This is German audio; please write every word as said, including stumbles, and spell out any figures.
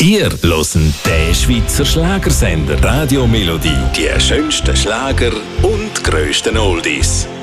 Ihr hört den Schweizer Schlagersender Radio Melodie. Die schönsten Schlager und grössten Oldies.